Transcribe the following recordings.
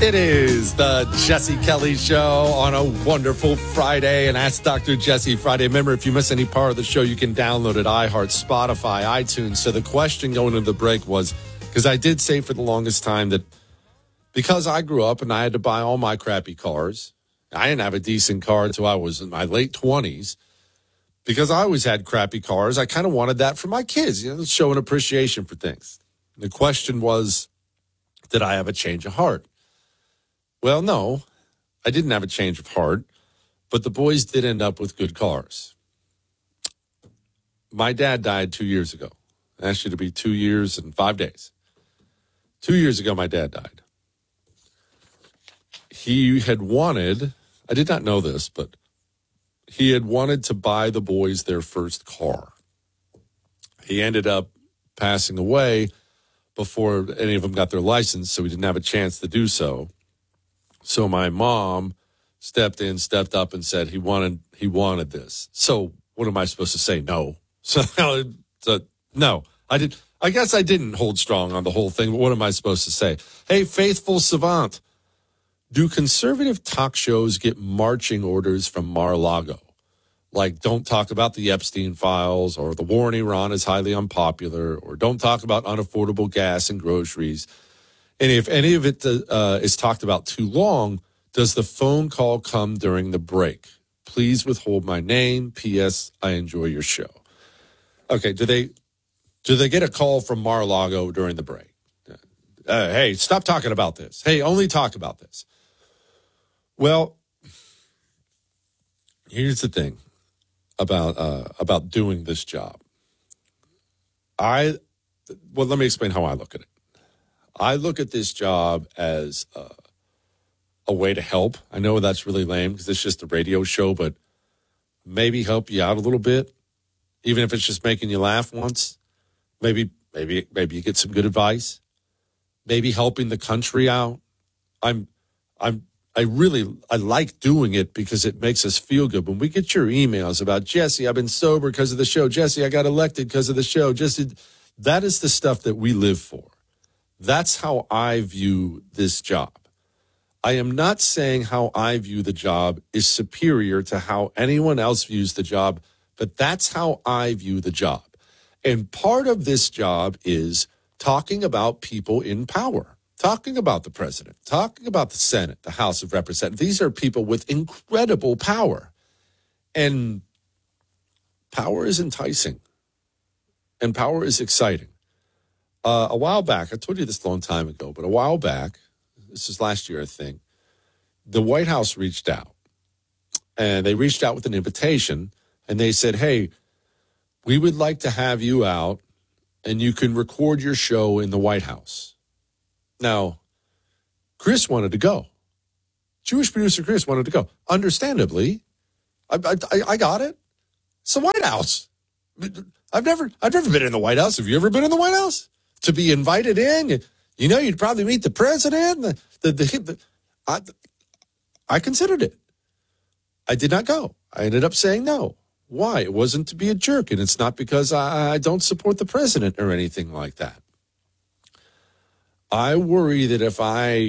It is the Jesse Kelly Show on a wonderful Friday, and Ask Dr. Jesse Friday. Remember, if you miss any part of the show, you can download it, iHeart, Spotify, iTunes. So the question going into the break was, because I did say for the longest time that because I grew up and I had to buy all my crappy cars, I didn't have a decent car until I was in my late 20s. Because I always had crappy cars, I kind of wanted that for my kids, show an appreciation for things. The question was, did I have a change of heart? Well, no, I didn't have a change of heart, but the boys did end up with good cars. My dad died 2 years ago. Actually, to be 2 years and 5 days. 2 years ago, my dad died. He had wanted, I did not know this, but he had wanted to buy the boys their first car. He ended up passing away before any of them got their license, so he didn't have a chance to do so. So my mom stepped up and said he wanted this. So what am I supposed to say? No. So no, I guess I didn't hold strong on the whole thing. But what am I supposed to say? Hey, faithful savant, do conservative talk shows get marching orders from Mar-a-Lago? Like, don't talk about the Epstein files, or the war in Iran is highly unpopular, or don't talk about unaffordable gas and groceries. And if any of it is talked about too long, does the phone call come during the break? Please withhold my name. P.S. I enjoy your show. Okay, do they get a call from Mar-a-Lago during the break? Hey, stop talking about this. Hey, only talk about this. Well, here's the thing about doing this job. Let me explain how I look at it. I look at this job as a way to help. I know that's really lame because it's just a radio show, but maybe help you out a little bit, even if it's just making you laugh once. Maybe you get some good advice. Maybe helping the country out. I like doing it because it makes us feel good. When we get your emails about, Jesse, I've been sober because of the show. Jesse, I got elected because of the show. Jesse, that is the stuff that we live for. That's how I view this job. I am not saying how I view the job is superior to how anyone else views the job, but that's how I view the job. And part of this job is talking about people in power, talking about the president, talking about the Senate, the House of Representatives. These are people with incredible power. And power is enticing. And power is exciting. A while back, I told you this a long time ago, but a while back, this is last year, I think, the White House reached out. And they reached out with an invitation, and they said, hey, we would like to have you out, and you can record your show in the White House. Now, Chris wanted to go. Jewish producer Chris wanted to go. Understandably, I got it. It's the White House. I've never been in the White House. Have you ever been in the White House? To be invited in, you'd probably meet the president. I considered it. I did not go. I ended up saying no. Why? It wasn't to be a jerk, and it's not because I don't support the president or anything like that. I worry that if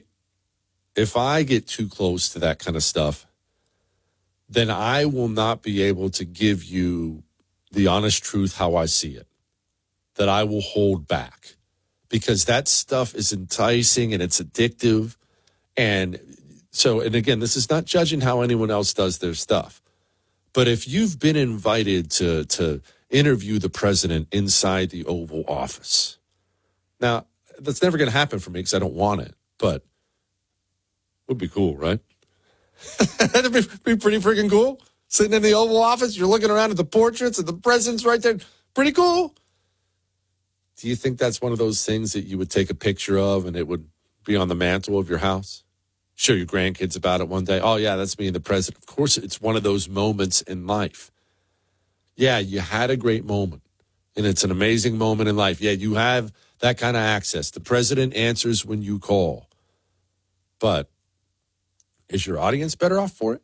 I get too close to that kind of stuff, then I will not be able to give you the honest truth how I see it, that I will hold back because that stuff is enticing and it's addictive. And again, this is not judging how anyone else does their stuff. But if you've been invited to interview the president inside the Oval Office, now, that's never going to happen for me because I don't want it, but it would be cool, right? That'd be pretty freaking cool. Sitting in the Oval Office, you're looking around at the portraits and the president's right there. Pretty cool. Do you think that's one of those things that you would take a picture of and it would be on the mantle of your house? Show your grandkids about it one day. Oh, yeah, that's me and the president. Of course, it's one of those moments in life. Yeah, you had a great moment, and it's an amazing moment in life. Yeah, you have that kind of access. The president answers when you call. But is your audience better off for it?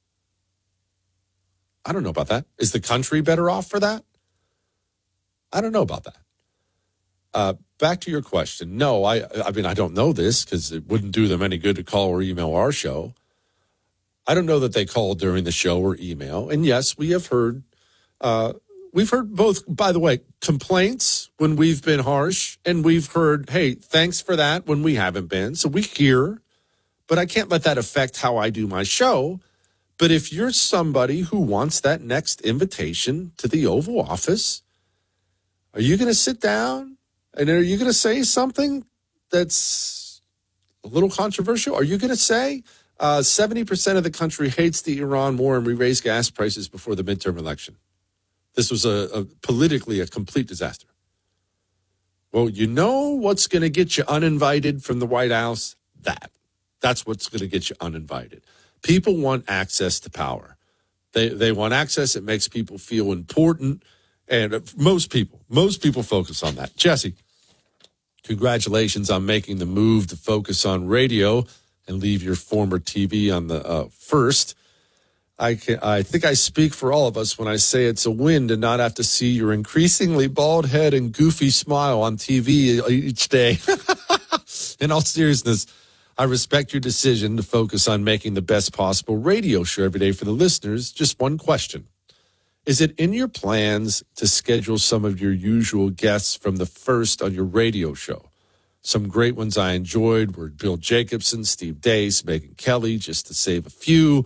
I don't know about that. Is the country better off for that? I don't know about that. Back to your question. No, I mean, I don't know this because it wouldn't do them any good to call or email our show. I don't know that they call during the show or email. And yes, we have heard, we've heard both, by the way, complaints when we've been harsh, and we've heard, hey, thanks for that when we haven't been. So we hear, but I can't let that affect how I do my show. But if you're somebody who wants that next invitation to the Oval Office, are you going to sit down and are you going to say something that's a little controversial? Are you going to say 70% of the country hates the Iran war and we raised gas prices before the midterm election? This was a politically a complete disaster. Well, you know what's going to get you uninvited from the White House? That's what's going to get you uninvited. People want access to power. They want access. It makes people feel important. And most people focus on that. Jesse, congratulations on making the move to focus on radio and leave your former TV on the first. I think I speak for all of us when I say it's a win to not have to see your increasingly bald head and goofy smile on TV each day. In all seriousness, I respect your decision to focus on making the best possible radio show every day for the listeners. Just one question. Is it in your plans to schedule some of your usual guests from the first on your radio show? Some great ones I enjoyed were Bill Jacobson, Steve Deace, Megyn Kelly, just to save a few.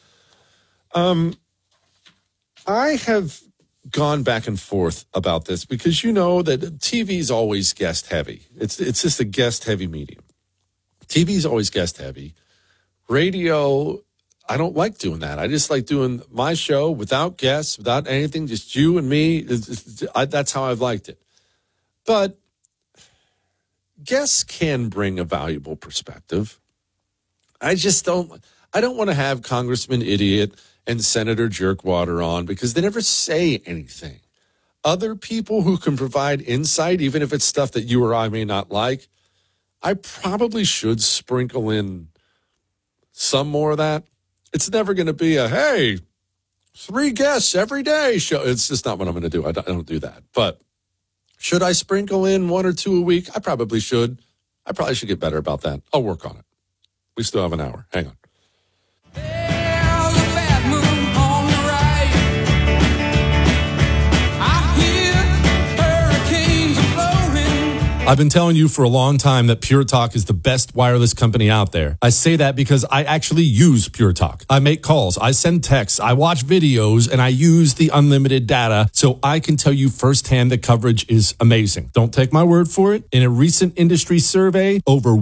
I have gone back and forth about this because you know that TV is always guest heavy. It's just a guest heavy medium. TV is always guest heavy. Radio, I don't like doing that. I just like doing my show without guests, without anything, just you and me. That's how I've liked it. But guests can bring a valuable perspective. I don't want to have Congressman Idiot and Senator Jerkwater on because they never say anything. Other people who can provide insight, even if it's stuff that you or I may not like, I probably should sprinkle in some more of that. It's never going to be a, hey, 3 guests every day show. It's just not what I'm going to do. I don't do that. But should I sprinkle in 1 or 2 a week? I probably should. I probably should get better about that. I'll work on it. We still have an hour. Hang on. I've been telling you for a long time that Pure Talk is the best wireless company out there. I say that because I actually use Pure Talk. I make calls, I send texts, I watch videos, and I use the unlimited data so I can tell you firsthand the coverage is amazing. Don't take my word for it. In a recent industry survey, over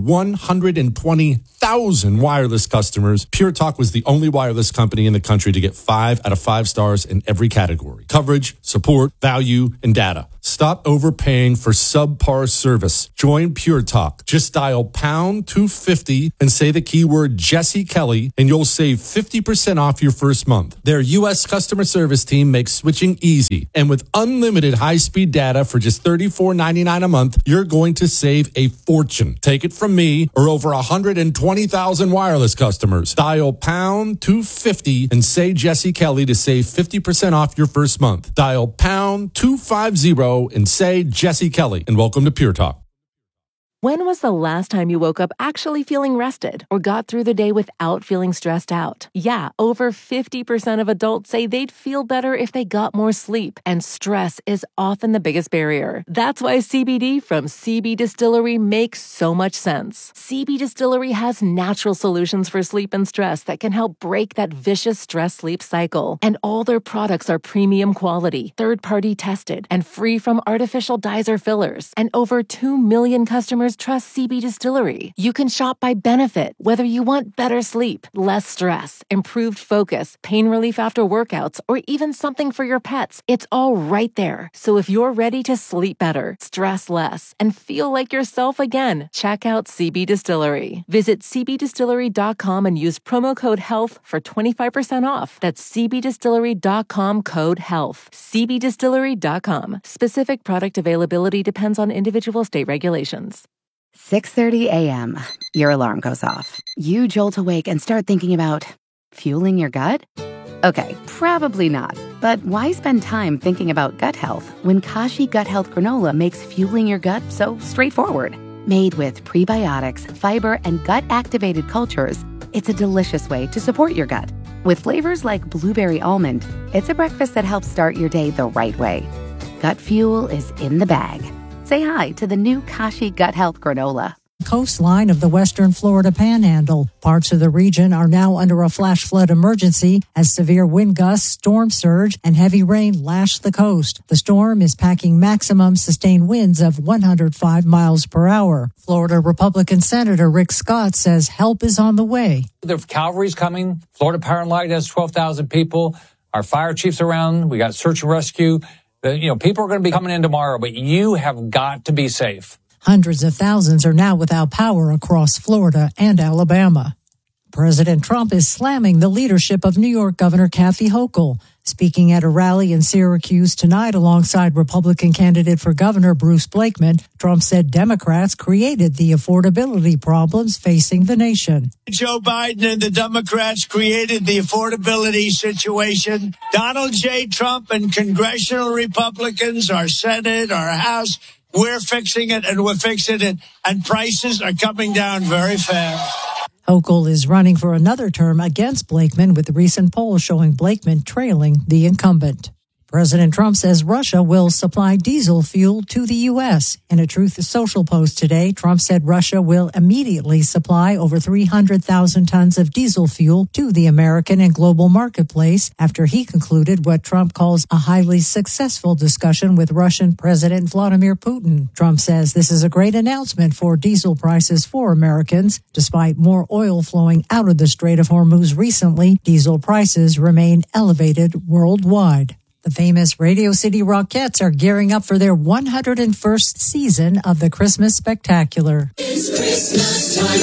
120,000 wireless customers, Pure Talk was the only wireless company in the country to get 5 out of 5 stars in every category. Coverage, support, value, and data. Stop overpaying for subpar service. Join Pure Talk. Just dial pound 250 and say the keyword Jesse Kelly, and you'll save 50% off your first month. Their U.S. customer service team makes switching easy. And with unlimited high-speed data for just $34.99 a month, you're going to save a fortune. Take it from me or over 120,000 wireless customers. Dial pound 250 and say Jesse Kelly to save 50% off your first month. Dial pound 250 and say Jesse Kelly, and welcome to Pure Talk. When was the last time you woke up actually feeling rested or got through the day without feeling stressed out? Yeah, over 50% of adults say they'd feel better if they got more sleep, and stress is often the biggest barrier. That's why CBD from CB Distillery makes so much sense. CB Distillery has natural solutions for sleep and stress that can help break that vicious stress-sleep cycle. And all their products are premium quality, third-party tested, and free from artificial dyes or fillers. And over 2 million customers trust CB Distillery. You can shop by benefit, whether you want better sleep, less stress, improved focus, pain relief after workouts, or even something for your pets. It's all right there. So if you're ready to sleep better, stress less, and feel like yourself again, check out CB Distillery. Visit cbdistillery.com and use promo code HEALTH for 25% off. That's cbdistillery.com code HEALTH. cbdistillery.com. Specific product availability depends on individual state regulations. 6:30 a.m. Your alarm goes off. You jolt awake and start thinking about fueling your gut? Okay, probably not. But why spend time thinking about gut health when Kashi Gut Health Granola makes fueling your gut so straightforward? Made with prebiotics, fiber, and gut-activated cultures, it's a delicious way to support your gut. With flavors like blueberry almond, it's a breakfast that helps start your day the right way. Gut fuel is in the bag. Say hi to the new Kashi Gut Health Granola. Coastline of the western Florida Panhandle. Parts of the region are now under a flash flood emergency as severe wind gusts, storm surge, and heavy rain lash the coast. The storm is packing maximum sustained winds of 105 miles per hour. Florida Republican Senator Rick Scott says help is on the way. The cavalry's coming. Florida Power and Light has 12,000 people. Our fire chief's around. We got search and rescue. People are going to be coming in tomorrow, but you have got to be safe. Hundreds of thousands are now without power across Florida and Alabama. President Trump is slamming the leadership of New York Governor Kathy Hochul. Speaking at a rally in Syracuse tonight alongside Republican candidate for governor Bruce Blakeman, Trump said Democrats created the affordability problems facing the nation. Joe Biden and the Democrats created the affordability situation. Donald J. Trump and congressional Republicans, our Senate, our House, we're fixing it, and we're fixing it, and prices are coming down very fast. Hochul is running for another term against Blakeman, with recent polls showing Blakeman trailing the incumbent. President Trump says Russia will supply diesel fuel to the U.S. In a Truth Social post today, Trump said Russia will immediately supply over 300,000 tons of diesel fuel to the American and global marketplace after he concluded what Trump calls a highly successful discussion with Russian President Vladimir Putin. Trump says this is a great announcement for diesel prices for Americans. Despite more oil flowing out of the Strait of Hormuz recently, diesel prices remain elevated worldwide. The famous Radio City Rockettes are gearing up for their 101st season of the Christmas Spectacular. It's Christmas time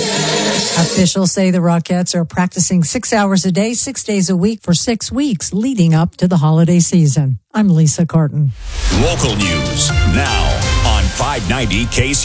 again. Officials say the Rockettes are practicing 6 hours a day, 6 days a week for 6 weeks leading up to the holiday season. I'm Lisa Carton. Local news now on 590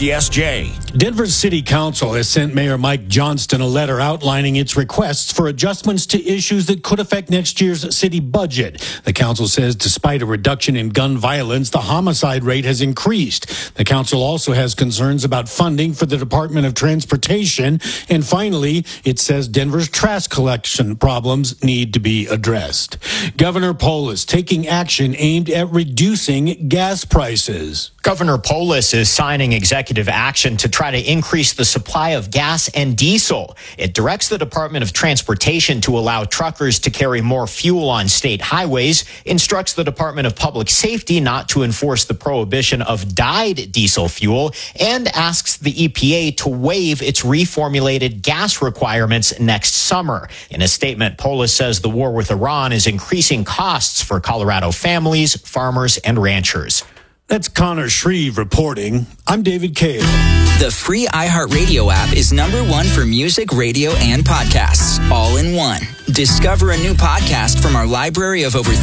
KCSJ. Denver's City Council has sent Mayor Mike Johnston a letter outlining its requests for adjustments to issues that could affect next year's city budget. The council says despite a reduction in gun violence, the homicide rate has increased. The council also has concerns about funding for the Department of Transportation. And finally, it says Denver's trash collection problems need to be addressed. Governor Polis taking action aimed at reducing gas prices. Governor Polis is signing executive action to try to increase the supply of gas and diesel. It directs the Department of Transportation to allow truckers to carry more fuel on state highways, instructs the Department of Public Safety not to enforce the prohibition of dyed diesel fuel, and asks the EPA to waive its reformulated gas requirements next summer. In a statement, Polis says the war with Iran is increasing costs for Colorado families, farmers, and ranchers. That's Connor Shreve reporting. I'm David Cale. The free iHeartRadio app is #1 for music, radio, and podcasts, all in one. Discover a new podcast from our library of over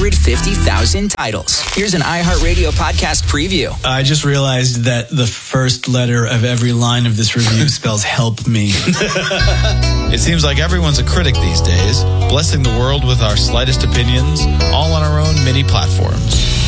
350,000 titles. Here's an iHeartRadio podcast preview. I just realized that the first letter of every line of this review spells help me. It seems like everyone's a critic these days, blessing the world with our slightest opinions, all on our own mini platforms.